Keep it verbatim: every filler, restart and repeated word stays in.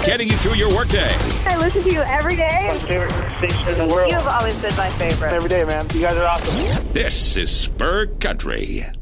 getting you through your workday. I listen to you every day. My favorite station in the world. You have always been my favorite. Every day, man. You guys are awesome. This is Spur Country.